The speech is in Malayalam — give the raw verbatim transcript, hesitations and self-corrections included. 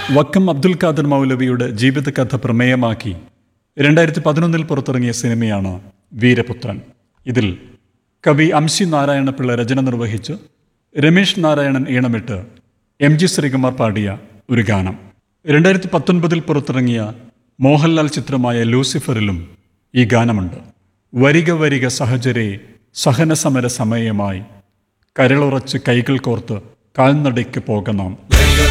വക്കം അബ്ദുൽ ഖാദർ മൗലവിയുടെ ജീവിതകഥ പ്രമേയമാക്കി രണ്ടായിരത്തി പതിനൊന്നിൽ പുറത്തിറങ്ങിയ സിനിമയാണ് വീരപുത്രൻ. ഇതിൽ കവി അംശി നാരായണപിള്ള രചന നിർവഹിച്ച് രമേശ് നാരായണൻ ഈണമിട്ട് എം ജി ശ്രീകുമാർ പാടിയ ഒരു ഗാനം. രണ്ടായിരത്തി പത്തൊൻപതിൽ പുറത്തിറങ്ങിയ മോഹൻലാൽ ചിത്രമായ ലൂസിഫറിലും ഈ ഗാനമുണ്ട്. വരിക വരിക സഹചരേ സഹനസമര സമയമായി കരളുറച്ച് കൈകൾ കോർത്ത് കാൽനടയ്ക്ക് പോകനാം.